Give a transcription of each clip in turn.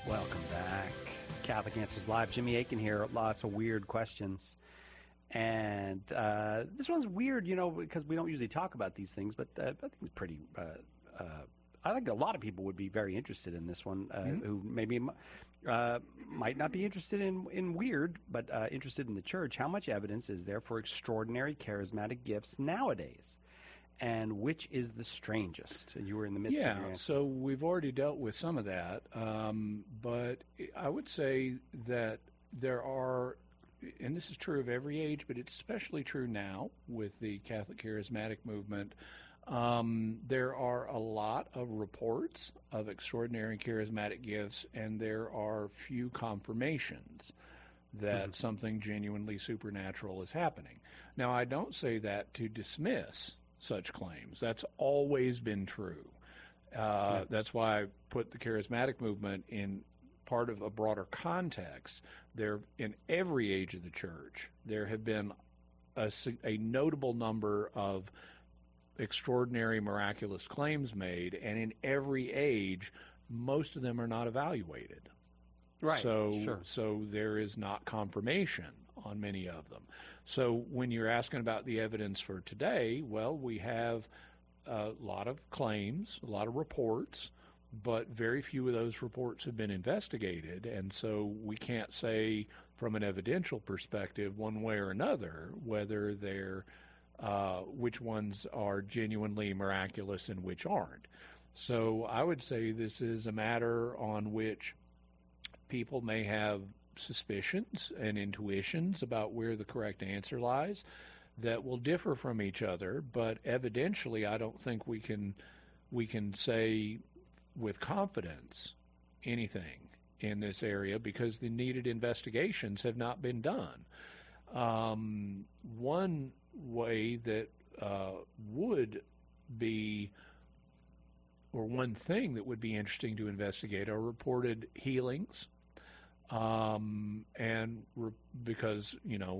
Welcome back. Catholic Answers Live. Jimmy Akin here. Lots of weird questions. And this one's weird, because we don't usually talk about these things, but I think it's pretty... I think a lot of people would be very interested in this one, who maybe might not be interested in weird, but interested in the church. How much evidence is there for extraordinary charismatic gifts nowadays? And which is the strangest? You were in the midst of your answer. So we've already dealt with some of that, but I would say that there are, and this is true of every age, but it's especially true now with the Catholic Charismatic movement. There are a lot of reports of extraordinary charismatic gifts, and there are few confirmations that something genuinely supernatural is happening. Now, I don't say that to dismiss such claims. That's always been true. That's why I put the charismatic movement in part of a broader context. There, in every age of the church, there have been a notable number of extraordinary, miraculous claims made, and in every age, most of them are not evaluated. Right. So there is not confirmation on many of them. So when you're asking about the evidence for today, well, we have a lot of claims, a lot of reports, but very few of those reports have been investigated, and so we can't say from an evidential perspective one way or another whether they're which ones are genuinely miraculous and which aren't. So I would say this is a matter on which people may have suspicions and intuitions about where the correct answer lies that will differ from each other, but evidentially I don't think we can say with confidence anything in this area because the needed investigations have not been done. One way that would be, or one thing that would be interesting to investigate are reported healings, because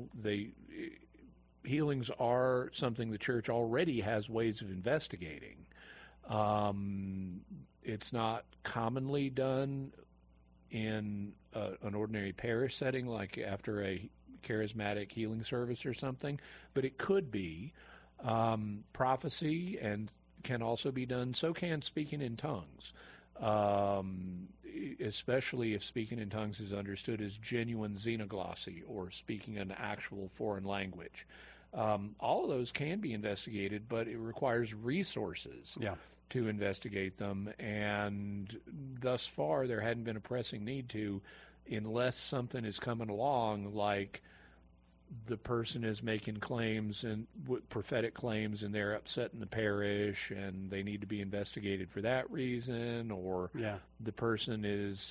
healings are something the church already has ways of investigating. It's not commonly done in an ordinary parish setting, like after a charismatic healing service or something, but it could be. Prophecy and can also be done. So can speaking in tongues, especially if speaking in tongues is understood as genuine xenoglossy or speaking an actual foreign language. All of those can be investigated, but it requires resources to investigate them, and thus far there hadn't been a pressing need to, unless something is coming along like the person is making claims and prophetic claims and they're upset in the parish and they need to be investigated for that reason, or the person is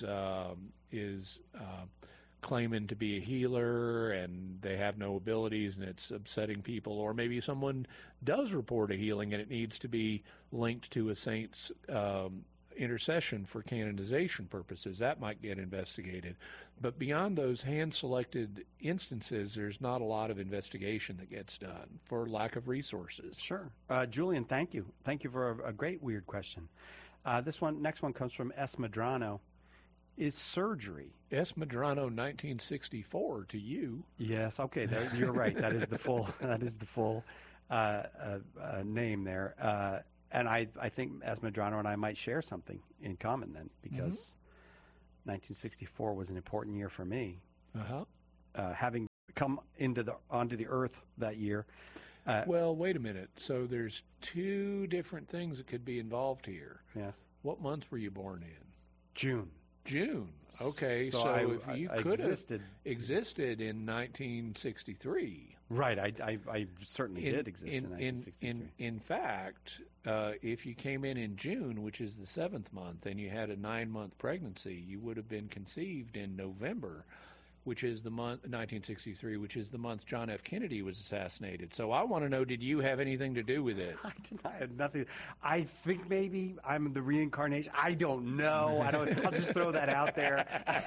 claiming to be a healer and they have no abilities and it's upsetting people, or maybe someone does report a healing and it needs to be linked to a saint's intercession for canonization purposes. That might get investigated. But beyond those hand-selected instances, there's not a lot of investigation that gets done for lack of resources. Sure. Julian, thank you. Thank you for a great weird question. Next one comes from S. Madrano. Is surgery... S. Madrano, 1964 to you. Yes, okay, you're right. That is the full name there. And I think S. Madrano and I might share something in common then, because 1964 was an important year for me. Having come onto the earth that year. Well, wait a minute. So there's two different things that could be involved here. Yes. What month were you born in? June. Okay, so if you could have existed in 1963. Right, I certainly did exist in 1963. In fact, if you came in June, which is the 7th month, and you had a 9-month pregnancy, you would have been conceived in November, which is the month 1963, which is the month John F. Kennedy was assassinated. So I want to know, did you have anything to do with it? I had nothing. I think maybe I'm the reincarnation. I don't know. I'll just throw that out there.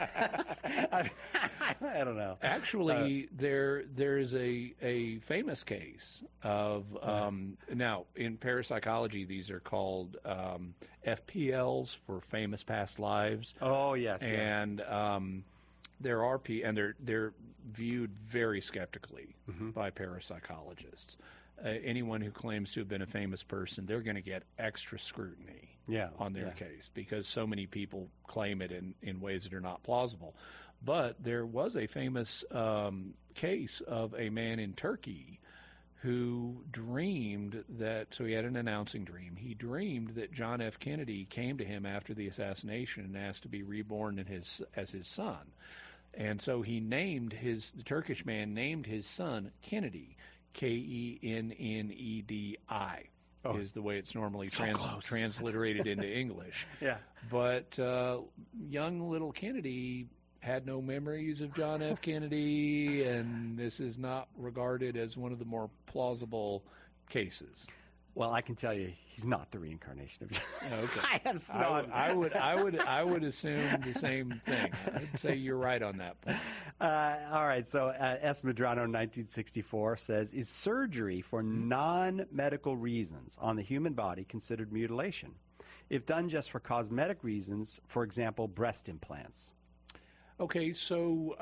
I don't know. Actually, there's a famous case of now in parapsychology, these are called FPLs, for famous past lives. Oh yes, and there are they're viewed very skeptically by parapsychologists. Anyone who claims to have been a famous person, they're going to get extra scrutiny on their case, because so many people claim it in ways that are not plausible. But there was a famous case of a man in Turkey who dreamed so he had an announcing dream. He dreamed that John F. Kennedy came to him after the assassination and asked to be reborn as his son. And so the Turkish man named his son Kennedy, Kennedi, is the way it's normally transliterated into English. Yeah. But young little Kennedy had no memories of John F. Kennedy, and this is not regarded as one of the more plausible cases. Well, I can tell you, he's not the reincarnation of John. Okay. I have not. I would assume the same thing. I'd say you're right on that point. All right. So S. Medrano, 1964, says, "Is surgery for non-medical reasons on the human body considered mutilation, if done just for cosmetic reasons, for example, breast implants?" Okay, so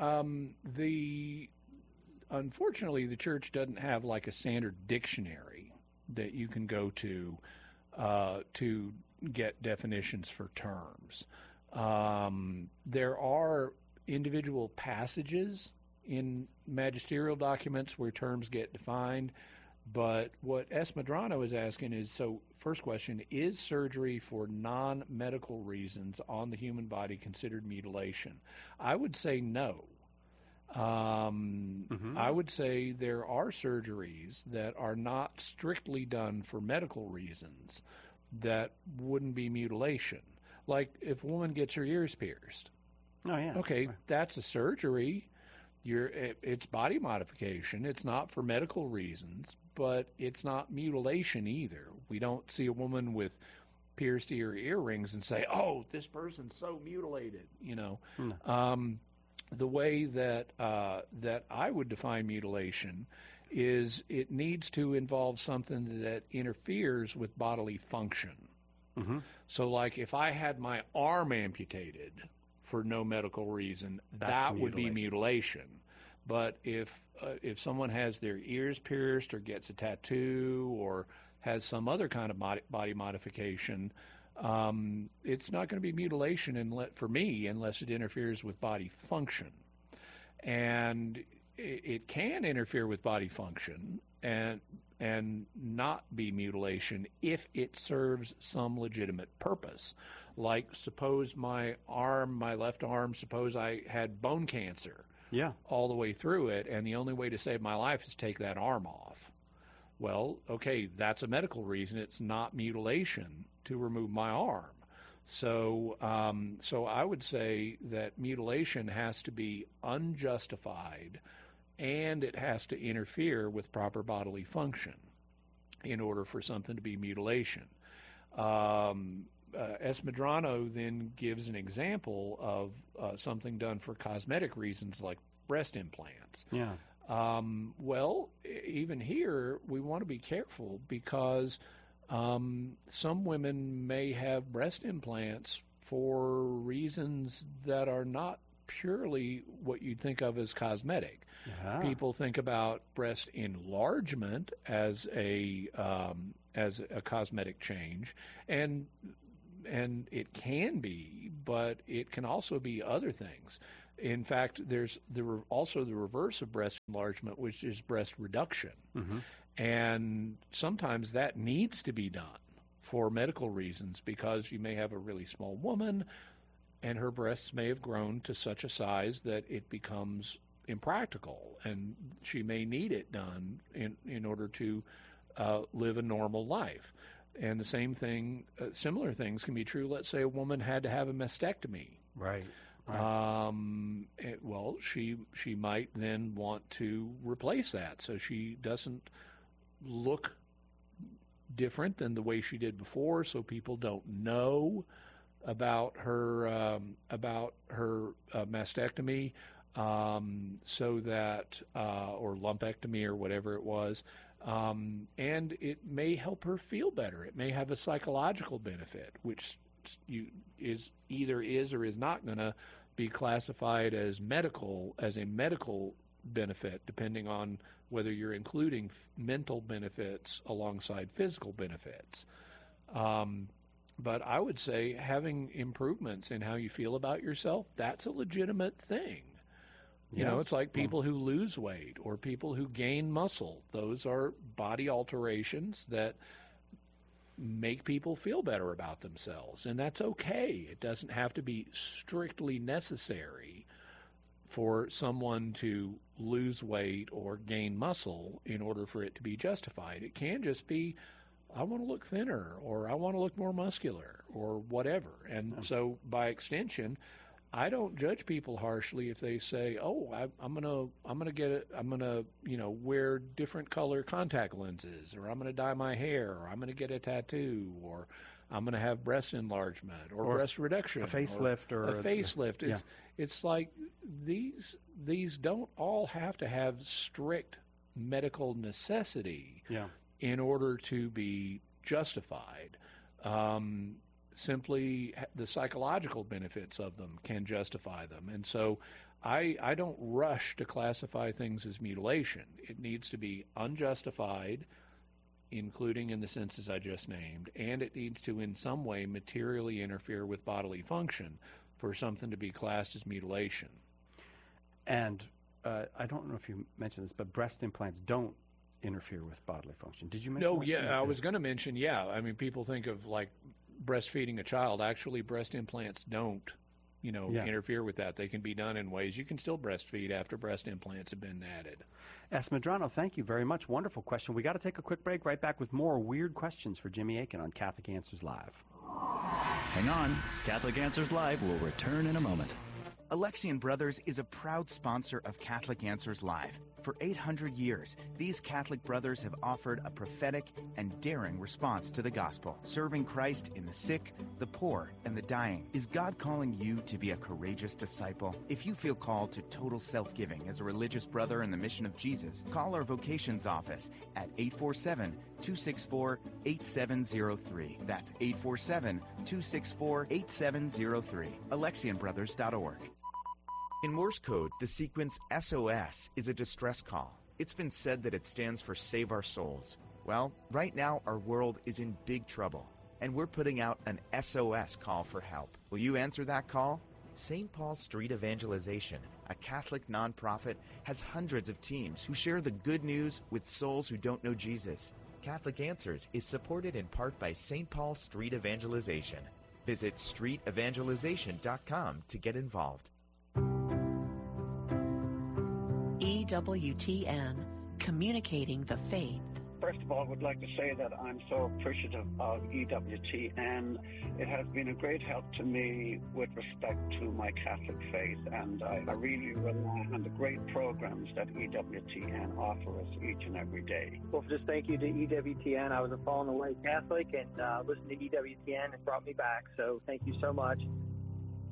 unfortunately, the church doesn't have like a standard dictionary that you can go to get definitions for terms. There are individual passages in magisterial documents where terms get defined, but what S. Medrano is asking is, so first question, is surgery for non-medical reasons on the human body considered mutilation? I would say no. I would say there are surgeries that are not strictly done for medical reasons that wouldn't be mutilation. Like if a woman gets her ears pierced. Oh, yeah. Okay, that's a surgery. It's body modification. It's not for medical reasons, but it's not mutilation either. We don't see a woman with pierced earrings and say, "Oh, this person's so mutilated." No. The way that I would define mutilation is it needs to involve something that interferes with bodily function. So, like if I had my arm amputated for no medical reason, that would be mutilation. But if someone has their ears pierced or gets a tattoo or has some other kind of body modification, it's not going to be mutilation for me unless it interferes with body function. And it can interfere with body function and not be mutilation if it serves some legitimate purpose. Like suppose my left arm, suppose I had bone cancer all the way through it, and the only way to save my life is take that arm off. Well, okay, that's a medical reason. It's not mutilation to remove my arm. So I would say that mutilation has to be unjustified, and it has to interfere with proper bodily function in order for something to be mutilation. S. Medrano then gives an example of something done for cosmetic reasons like breast implants. Yeah. Well, even here, we want to be careful because some women may have breast implants for reasons that are not purely what you'd think of as cosmetic. People think about breast enlargement as a cosmetic change, and it can be, but it can also be other things. In fact, there's also the reverse of breast enlargement, which is breast reduction. And sometimes that needs to be done for medical reasons because you may have a really small woman and her breasts may have grown to such a size that it becomes impractical, and she may need it done in order to live a normal life. And the same thing, similar things can be true. Let's say a woman had to have a mastectomy. Right. Right. Well, she might then want to replace that so she doesn't look different than the way she did before, so people don't know about her mastectomy, so that or lumpectomy or whatever it was, and it may help her feel better. It may have a psychological benefit, which is or is not going to be classified as a medical benefit, depending on whether you're including mental benefits alongside physical benefits. But I would say having improvements in how you feel about yourself, that's a legitimate thing. You know, it's like people who lose weight or people who gain muscle. Those are body alterations that make people feel better about themselves, and that's okay. It doesn't have to be strictly necessary for someone to lose weight or gain muscle in order for it to be justified. It can just be, I want to look thinner, or I want to look more muscular, or whatever. And so by extension, I don't judge people harshly if they say, "Oh, I'm gonna wear different color contact lenses, or I'm gonna dye my hair, or I'm gonna get a tattoo, or I'm gonna have breast enlargement, or breast reduction, a facelift, or a facelift." It's like these don't all have to have strict medical necessity in order to be justified. Simply the psychological benefits of them can justify them. And so I don't rush to classify things as mutilation. It needs to be unjustified, including in the senses I just named, and it needs to in some way materially interfere with bodily function for something to be classed as mutilation. And I don't know if you mentioned this, but breast implants don't interfere with bodily function. Did you mention that? No, yeah, I was going to mention, I mean, people think of like breastfeeding a child. Actually, breast implants don't, interfere with that. They can be done in ways you can still breastfeed after breast implants have been added. S. Medrano, thank you very much. Wonderful question. We got to take a quick break. Right back with more weird questions for Jimmy Akin on Catholic Answers Live. Hang on. Catholic Answers Live will return in a moment. Alexian Brothers is a proud sponsor of Catholic Answers Live. For 800 years, these Catholic brothers have offered a prophetic and daring response to the gospel, serving Christ in the sick, the poor, and the dying. Is God calling you to be a courageous disciple? If you feel called to total self-giving as a religious brother in the mission of Jesus, call our vocations office at 847-264-8703. That's 847-264-8703. AlexianBrothers.org. In Morse code, the sequence SOS is a distress call. It's been said that it stands for Save Our Souls. Well, right now our world is in big trouble, and we're putting out an SOS call for help. Will you answer that call? St. Paul Street Evangelization, a Catholic nonprofit, has hundreds of teams who share the good news with souls who don't know Jesus. Catholic Answers is supported in part by St. Paul Street Evangelization. Visit streetevangelization.com to get involved. EWTN, communicating the faith. First of all, I would like to say that I'm so appreciative of EWTN. It has been a great help to me with respect to my Catholic faith, and I really rely on the great programs that EWTN offer us each and every day. Well, just thank you to EWTN. I was a fallen away Catholic, and listening to EWTN has brought me back, so thank you so much.